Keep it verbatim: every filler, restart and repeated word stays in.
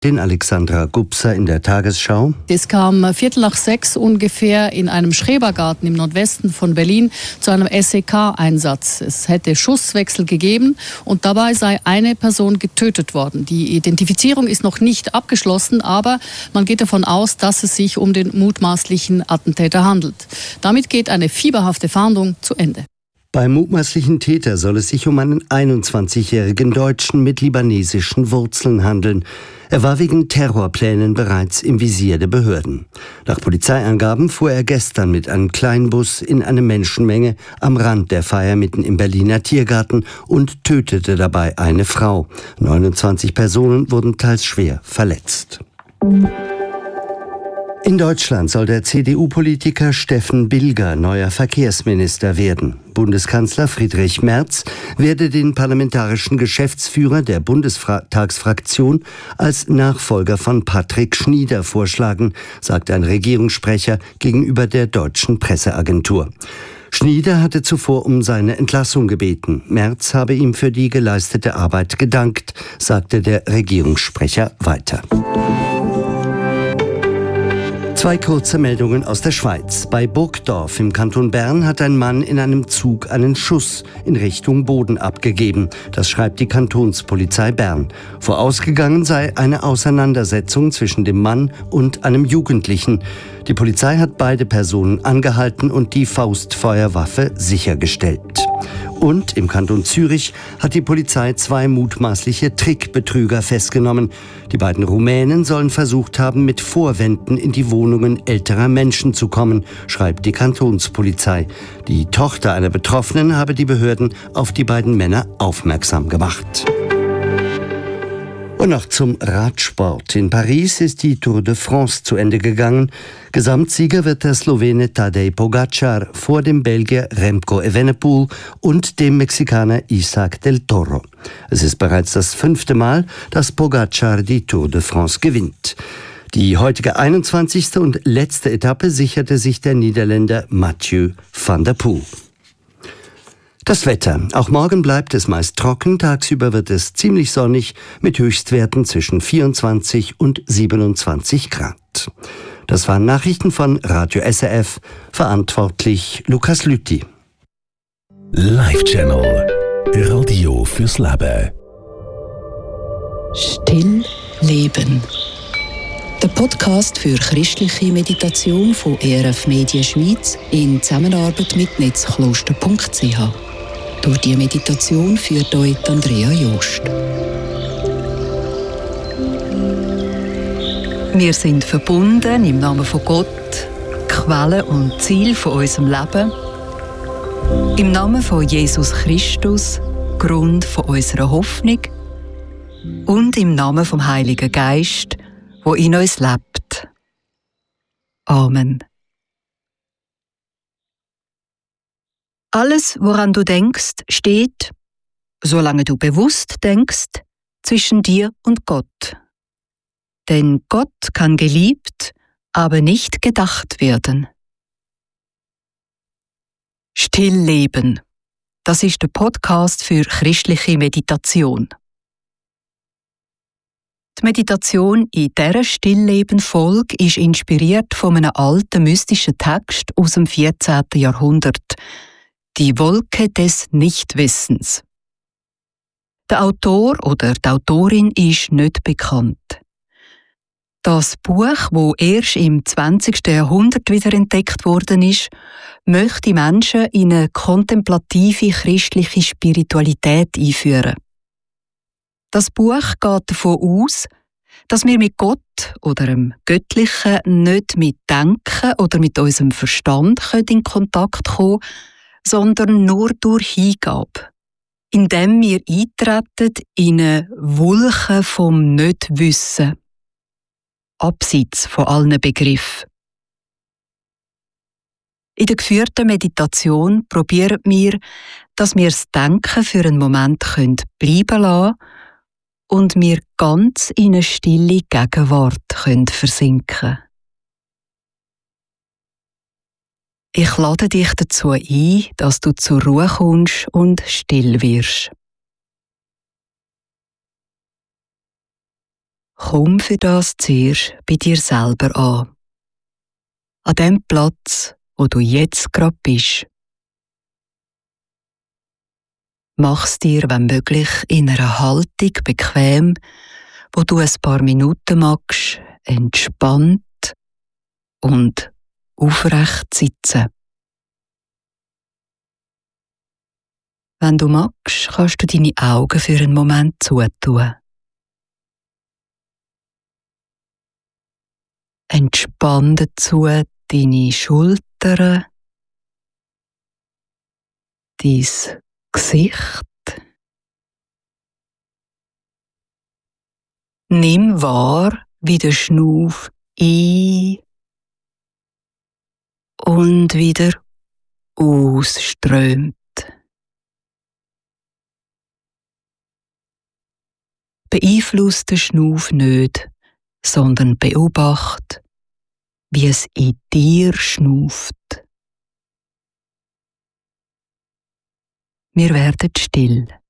den Alexandra Gubser in der Tagesschau. Es kam Viertel nach sechs ungefähr in einem Schrebergarten im Nordwesten von Berlin zu einem S E K-Einsatz. Es hätte Schusswechsel gegeben und dabei sei eine Person getötet worden. Die Identifizierung ist noch nicht abgeschlossen, aber man geht davon aus, dass es sich um den mutmaßlichen Attentäter handelt. Damit geht eine fieberhafte Fahndung zu Ende. Beim mutmaßlichen Täter soll es sich um einen einundzwanzigjährigen Deutschen mit libanesischen Wurzeln handeln. Er war wegen Terrorplänen bereits im Visier der Behörden. Nach Polizeiangaben fuhr er gestern mit einem Kleinbus in eine Menschenmenge am Rand der Feier mitten im Berliner Tiergarten und tötete dabei eine Frau. neunundzwanzig Personen wurden teils schwer verletzt. In Deutschland soll der C D U-Politiker Steffen Bilger neuer Verkehrsminister werden. Bundeskanzler Friedrich Merz werde den parlamentarischen Geschäftsführer der Bundestagsfraktion als Nachfolger von Patrick Schnieder vorschlagen, sagte ein Regierungssprecher gegenüber der deutschen Presseagentur. Schnieder hatte zuvor um seine Entlassung gebeten. Merz habe ihm für die geleistete Arbeit gedankt, sagte der Regierungssprecher weiter. Zwei kurze Meldungen aus der Schweiz. Bei Burgdorf im Kanton Bern hat ein Mann in einem Zug einen Schuss in Richtung Boden abgegeben. Das schreibt die Kantonspolizei Bern. Vorausgegangen sei eine Auseinandersetzung zwischen dem Mann und einem Jugendlichen. Die Polizei hat beide Personen angehalten und die Faustfeuerwaffe sichergestellt. Und im Kanton Zürich hat die Polizei zwei mutmaßliche Trickbetrüger festgenommen. Die beiden Rumänen sollen versucht haben, mit Vorwänden in die Wohnungen älterer Menschen zu kommen, schreibt die Kantonspolizei. Die Tochter einer Betroffenen habe die Behörden auf die beiden Männer aufmerksam gemacht. Und noch zum Radsport. In Paris ist die Tour de France zu Ende gegangen. Gesamtsieger wird der Slowene Tadej Pogačar vor dem Belgier Remco Evenepoel und dem Mexikaner Isaac del Toro. Es ist bereits das fünfte Mal, dass Pogačar die Tour de France gewinnt. Die heutige einundzwanzigste und letzte Etappe sicherte sich der Niederländer Mathieu van der Poel. Das Wetter. Auch morgen bleibt es meist trocken. Tagsüber wird es ziemlich sonnig mit Höchstwerten zwischen vierundzwanzig und siebenundzwanzig Grad. Das waren Nachrichten von Radio S R F. Verantwortlich Lukas Lüthi. Live Channel. Radio fürs Leben. Still Leben. Der Podcast für christliche Meditation von E R F Medien Schweiz in Zusammenarbeit mit netzkloster punkt c h. Durch die Meditation führt euch Andrea Jost. Wir sind verbunden im Namen von Gott, Quelle und Ziel von unserem Leben. Im Namen von Jesus Christus, Grund von unserer Hoffnung. Und im Namen vom Heiligen Geist, wo in uns lebt. Amen. Alles, woran du denkst, steht, solange du bewusst denkst, zwischen dir und Gott. Denn Gott kann geliebt, aber nicht gedacht werden. Stillleben. Das ist der Podcast für christliche Meditation. Die Meditation in dieser Stillleben-Folge ist inspiriert von einem alten mystischen Text aus dem vierzehnten Jahrhundert. Die Wolke des Nichtwissens. Der Autor oder die Autorin ist nicht bekannt. Das Buch, das erst im zwanzigsten Jahrhundert wiederentdeckt worden ist, möchte Menschen in eine kontemplative christliche Spiritualität einführen. Das Buch geht davon aus, dass wir mit Gott oder dem Göttlichen nicht mit Denken oder mit unserem Verstand in Kontakt kommen können, sondern nur durch Hingabe, indem wir eintreten in eine Wolke vom Nichtwissen, abseits von allen Begriffen. In der geführten Meditation probieren wir, dass wir das Denken für einen Moment bleiben lassen und wir ganz in eine stille Gegenwart versinken können. Ich lade dich dazu ein, dass du zur Ruhe kommst und still wirst. Komm für das zuerst bei dir selber an. An dem Platz, wo du jetzt gerade bist. Mach's dir, wenn möglich, in einer Haltung bequem, wo du ein paar Minuten magst, entspannt und aufrecht sitzen. Wenn du magst, kannst du deine Augen für einen Moment zutun. Entspann dazu deine Schultern, dein Gesicht. Nimm wahr, wie der Schnuff ein- und wieder ausströmt. Beeinflusst den Schnuff nicht, sondern beobacht, wie es in dir schnuft. Wir werden still.